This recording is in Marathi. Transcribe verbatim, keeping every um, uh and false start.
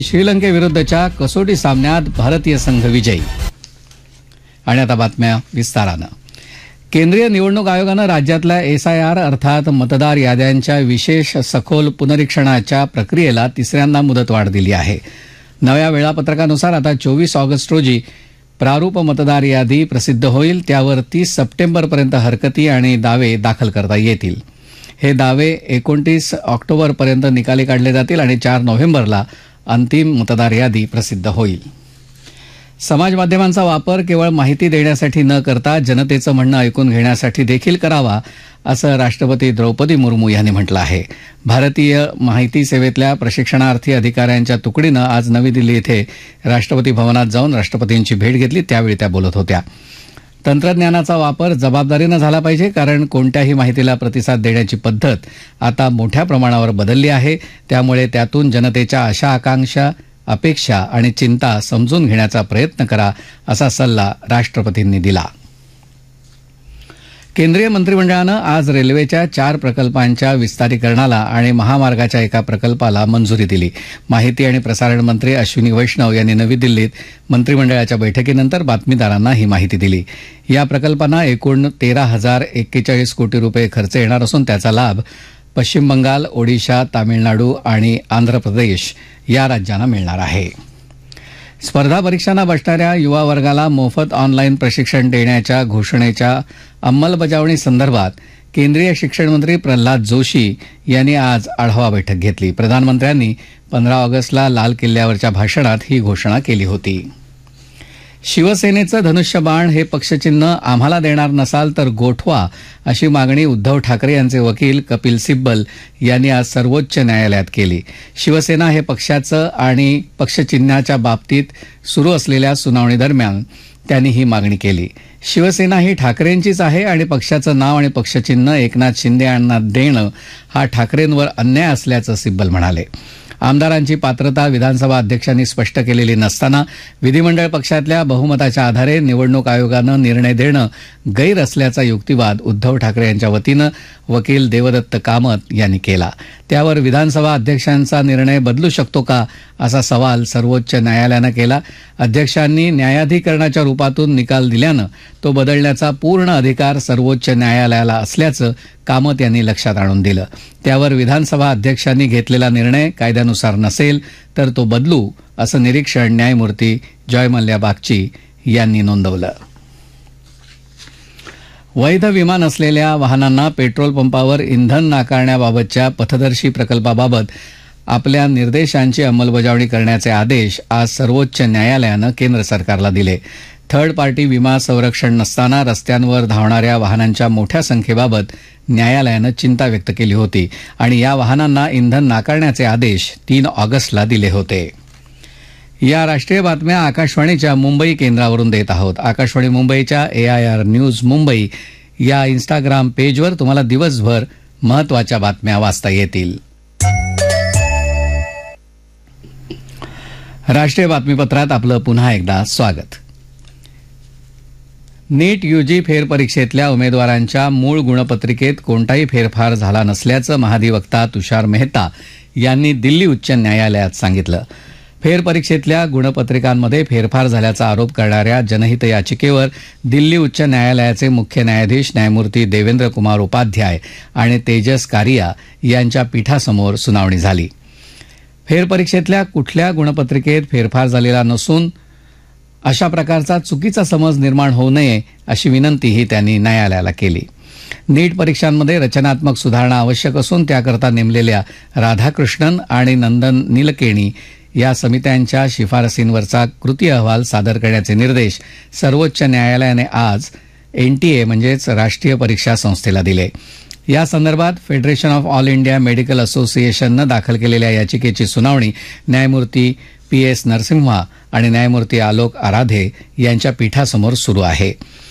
श्रीलंकेविरुद्धच्या कसोटी सामन्यात भारतीय संघ विजयी. आणि आता बातम्या विस्तारानं. केंद्रीय निवडणूक आयोगानं राज्यातल्या एसआयआर अर्थात मतदार याद्यांच्या विशेष सखोल पुनरीक्षणाच्या प्रक्रियेला तिसऱ्यांदा मुदतवाढ दिली आहे. नव्या वेळापत्रकानुसार आता चोवीस ऑगस्ट रोजी प्रारूप मतदार यादी प्रसिद्ध होईल. त्यावर तीस सप्टेंबरपर्यंत हरकती आणि दावे दाखल करता येतील. हे दावे एकोणतीस ऑक्टोबरपर्यंत निकाली काढले जातील आणि चार नोव्हेंबरला अंतिम मतदार यादी प्रसिद्ध होईल. समाजमाध्यमांचा वापर केवळ माहिती देण्यासाठी न करता जनतेचं म्हणणं ऐकून घेण्यासाठी देखील करावा, असं राष्ट्रपती द्रौपदी मुर्मू यांनी म्हटलं आहे. भारतीय माहिती सेवेतल्या प्रशिक्षणार्थी अधिकाऱ्यांच्या तुकडीनं आज नवी दिल्ली इथे राष्ट्रपती भवनात जाऊन राष्ट्रपतींची भेट घेतली. त्यावेळी त्या बोलत होत्या. तंत्रज्ञानाचा वापर जबाबदारीनं झाला पाहिजे, कारण कोणत्याही माहितीला प्रतिसाद देण्याची पद्धत आता मोठ्या प्रमाणावर बदलली आहे. त्यामुळे त्यातून जनतेच्या आशा आकांक्षा, अपेक्षा आणि चिंता समजून घेण्याचा प्रयत्न करा, असा सल्ला राष्ट्रपतींनी दिला. केंद्रीय मंत्रिमंडळानं आज रेल्वेच्या चार प्रकल्पांच्या विस्तारीकरणाला आणि महामार्गाच्या एका प्रकल्पाला मंजुरी दिली. माहिती आणि प्रसारण मंत्री अश्विनी वैष्णव यांनी नवी दिल्लीत मंत्रिमंडळाच्या बैठकीनंतर बातमीदारांना ही माहिती दिली. या प्रकल्पांना एकूण तेरा हजार एक्केचाळीस कोटी रुपये खर्च येणार असून त्याचा लाभ पश्चिम बंगाल, ओडिशा, तामिळनाडू आणि आंध्र प्रदेश या राज्यांना मिळणार आहे. स्पर्धा परीक्षांना बसणाऱ्या युवा वर्गाला मोफत ऑनलाईन प्रशिक्षण देण्याच्या घोषणेच्या अंमलबजावणी संदर्भात केंद्रीय शिक्षण मंत्री प्रल्हाद जोशी यांनी आज आढावा बैठक घेतली. प्रधानमंत्र्यांनी पंधरा ऑगस्टला लाल किल्ल्यावरच्या भाषणात ही घोषणा केली होती. शिवसेनेचं धनुष्यबाण हे पक्षचिन्ह आम्हाला देणार नसाल तर गोठवा, अशी मागणी उद्धव ठाकरे यांचे वकील कपिल सिब्बल यांनी आज सर्वोच्च न्यायालयात केली. शिवसेना हे पक्षाचं आणि पक्षचिन्हाच्या बाबतीत सुरू असलेल्या सुनावणीदरम्यान त्यांनी ही मागणी केली. शिवसेना ही ठाकरेंचीच आहे आणि पक्षाचं नाव आणि पक्षचिन्ह एकनाथ शिंदे यांना देणं हा ठाकरेंवर अन्याय असल्याचं सिब्बल म्हणाले. आमदारांची पात्रता विधानसभा अध्यक्षांनी स्पष्ट केलेली नसताना विधिमंडळ पक्षातल्या बहुमताच्या आधारे निवडणूक आयोगानं निर्णय देणं गैर असल्याचा युक्तिवाद उद्धव ठाकरे यांच्या वतीनं वकील देवदत्त कामत यांनी केला. त्यावर विधानसभा अध्यक्षांचा निर्णय बदलू शकतो का, असा सवाल सर्वोच्च न्यायालयानं केला. अध्यक्षांनी न्यायाधिकरणाच्या रूपातून निकाल दिल्यानं तो बदलण्याचा पूर्ण अधिकार सर्वोच्च न्यायालयाला असल्याचं कामत यांनी लक्षात आणून दिलं. त्यावर विधानसभा अध्यक्षांनी घेतलेला निर्णय कायद्यानुसार नसेल तर तो बदलू, असं निरीक्षण न्यायमूर्ती जॉय मल्ल्या बागची यांनी नोंदवलं. वैध विमा नसलेल्या वाहनांना पेट्रोल पंपावर इंधन नाकारण्याबाबतच्या पथदर्शी प्रकल्पाबाबत आपल्या निर्देशांची अंमलबजावणी करण्याचे आदेश आज सर्वोच्च न्यायालयानं केंद्र सरकारला दिले. थर्ड पार्टी विमा संरक्षण नसताना रस्त्यांवर धावणाऱ्या वाहनांच्या मोठ्या संख्येबाबत न्यायालयानं चिंता व्यक्त केली होती आणि या वाहनांना इंधन नाकारण्याचे आदेश तीन ऑगस्टला दिले होते. या राष्ट्रीय बातम्या आकाशवाणीच्या मुंबई केंद्रावरून देत आहोत. आकाशवाणी मुंबईच्या एआयआर न्यूज मुंबई या इन्स्टाग्राम पेजवर तुम्हाला दिवसभर महत्वाच्या बातम्या वाचता येतील. राष्ट्रीय बातमीपत्रात आपलं पुन्हा एकदा स्वागत. नीट यूजी फेरपरीक्षेतल्या उमेदवारांच्या मूळ गुणपत्रिकेत कोणताही फेरफार झाला नसल्याचं महाधिवक्ता तुषार मेहता यांनी दिल्ली उच्च न्यायालयात सांगितलं. फेरपरीक्षेतल्या गुणपत्रिकांमध्ये फेरफार झाल्याचा आरोप करणाऱ्या जनहित याचिकेवर दिल्ली उच्च न्यायालयाचे मुख्य न्यायाधीश न्यायमूर्ती देवेंद्र कुमार उपाध्याय आणि तेजस कारिया यांच्या पीठासमोर सुनावणी झाली. फेरपरीक्षेतल्या कुठल्या गुणपत्रिकेत फेरफार झालेला नसून अशा प्रकारचा चुकीचा समज निर्माण होऊ नये, अशी विनंतीही त्यांनी न्यायालयाला केली. नीट परीक्षांमध्ये रचनात्मक सुधारणा आवश्यक असून त्याकरता नेमलेल्या राधाकृष्णन आणि नंदन निलकेणी या समित्यांच्या शिफारसींवरचा कृती अहवाल सादर करण्याचे निर्देश सर्वोच्च न्यायालयाने आज एनटीए म्हणजेच राष्ट्रीय परीक्षा संस्थेला दिले. या संदर्भात federation of all India medical असोसिएशननं दाखल केलेल्या याचिकेची सुनावणी न्यायमूर्ती पी एस नरसिम्हा आणि न्यायमूर्ती आलोक आराधे यांच्या पीठासमोर सुरू आहे.